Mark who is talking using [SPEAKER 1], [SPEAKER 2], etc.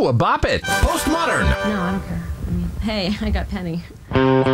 [SPEAKER 1] Ooh, a bop it.
[SPEAKER 2] Postmodern.
[SPEAKER 3] No, I don't care. I mean, hey, I got Penny.